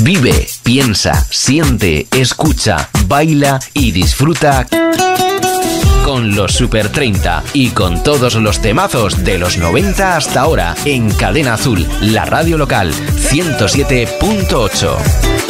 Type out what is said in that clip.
Vive, piensa, siente, escucha, baila y disfruta con los Super 30 y con todos los temazos de los 90 hasta ahora en Cadena Azul, la radio local 107.8.